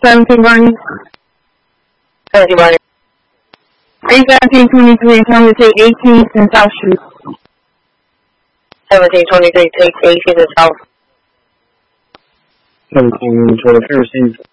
17, Barney. 17, Barney. 1723, tell me to take 18th and South Street. 1723, take 18th and South. 1723, receive.